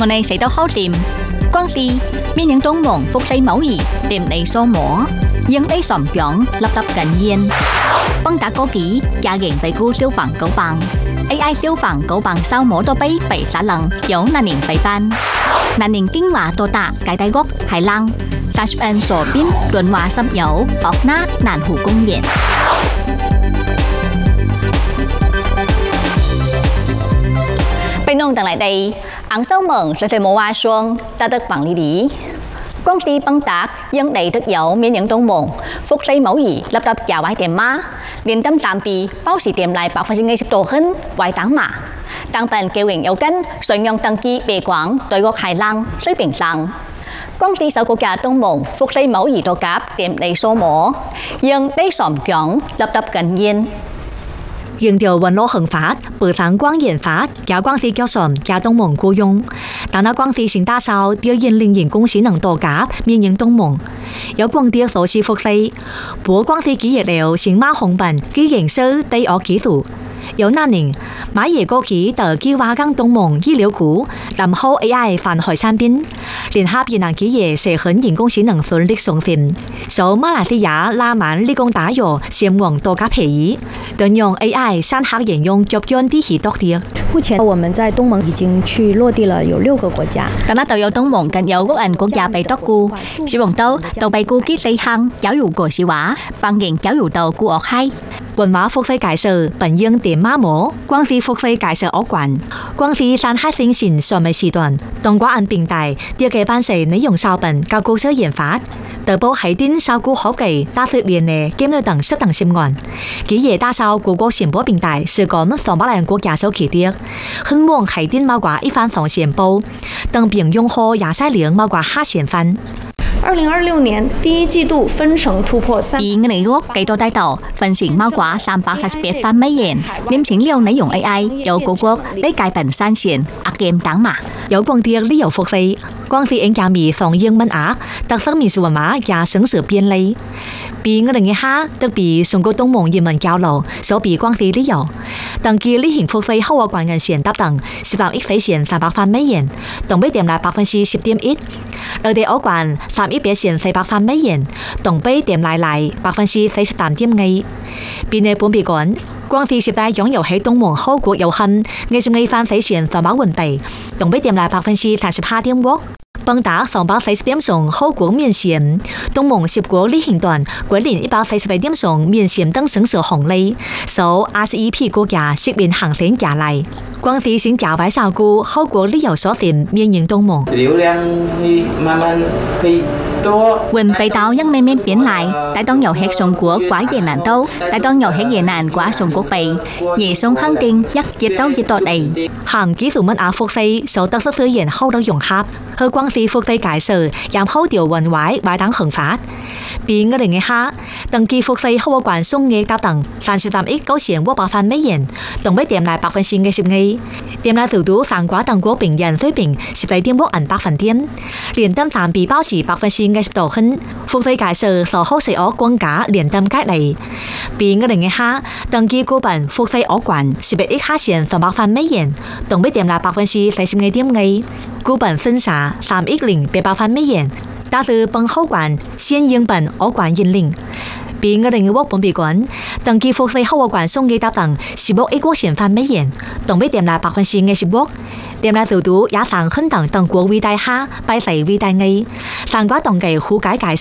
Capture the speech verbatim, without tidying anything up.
我哋食到好掂。光是面影東蒙福利某兒店內所摸，因 A 上獎粒粒緊煙。幫打嗰幾家營被沽消防九棒 ，A I 消防九棒收摸到杯被殺冷，有難年被翻。難年經話到達解大屋係冷，但係人所邊論話濕有惡那難湖公園。被弄等來地。Ang sau mừng rồi mùa hoa xuân ta được bằng lý lý. Công ty băng tác dân đầy thức dấu miễn những đông mộng, phúc xây mẫu ý lập đập trả vài tiền má. Liên tâm tạm tì bao sĩ tiệm lại bảo phát sinh ngay sắp tổ hơn vài tháng mà. Tăng bền kêu hình yếu cân rồi nhong tăng ký bề quảng đối gốc Hải Lăng dưới biển lăng. Công ty sau của cả đông mộng phúc xây mẫu ý đồ cáp tiệm đầy số mổ. Dân đầy xóm chóng lập đập gần nhiên. 用條運路行法，北上廣研發，加廣西腳船加東盟雇用。但那廣西新大少調研令人公司能多夾面應東盟，有廣啲所是福利，不過廣西幾日了新馬紅本幾營收低惡幾度。有那年買嘢過期得計劃講東盟醫療股，然後 A I 泛海產品，聯合越南企業社很人工智能順利上線，受馬來西亞拉曼理工大學先往多家便宜，等用 A I 山客應用腳樣啲起多啲。 目前我們在東盟已經去落地了有六個國家。 但係都有東盟更有國人國家被多顧，小黃豆都被顧結四項，教育過小話，bằng型教育到顧學閪。文化福利介紹本應點馬模，廣西福利介紹惡慣，廣西山海新線上尾時段，當國安平台第嘅班社內容sau本較高手研發，特保海淀sau股好技打出連嘅檢內等適當心案，企業打sau各國傳播平台是講上百萬國家所企啲，很望海淀某掛一番防線報，等並用戶廿三零某掛下線番。 二零二六年第一季度分成突破三。 以我哋屋幾多大頭分成貓寡三百八十八萬美元，廉錢料內容 A I 有各國呢界份三線壓劍等嘛。 有廣啲旅遊福利，廣西應加密放英文額，特色民俗文化也省時便利。比我哋嘅下特別送個東盟人民交流，所比廣西旅遊，登記旅行福利後嘅關銀線搭檔十三億飛線三百萬美元，東北點來百分之十點一。內地歐關三億別線四百萬美元，東北點來嚟百分之四十三點二。邊內本別講，廣西十大擁有喺東盟後國有限，藝術藝番飛線三百運幣，東北點來百分之三十八點五。幫打三百四十點送後國免險，東盟十國旅行團歸連一百四十八點送免險等省市紅利，受 R C E P 國家食品航線加嚟。廣西先加快照顧後國旅遊所點免應東盟。 流量會慢慢會多。 運費到因慢慢變嚟，大當遊客送國quả越南都，大當遊客越南quả送國幣，而送香經一日都一多地。 行幾條蚊亞福利受特色資源後得融合，去廣西福利介紹，然後調運壞壞等行法。變我哋嘅下登記福利後關送嘅搭檔三十三億九千五百萬美元，東北點來百分之嘅十二，點來首都反寡等國平人水平十四點五銀百分點，連登三比保持百分之嘅十度分，福利介紹所好食我光價連登隔離。變我哋嘅下登記股份福利我關十八億下線三百萬美元，東北點來百分之四十二點二，股份分散三億零八百萬美元。打từ bằng hậu quản先英本我管引領，比我哋嘅屋本別管登記福利後管送嘅搭檔十六億國錢萬美元，東北點來百分之二十五，點來首都也上很等等國偉大下拜細偉大藝，三寡當地互解介